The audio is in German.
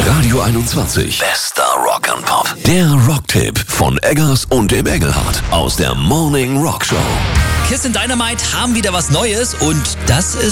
Radio 21. Bester Rock and Pop. Der Rocktipp von Eggers und dem Engelhardt aus der Morning Rock Show. Kiss and Dynamite haben wieder was Neues und das ist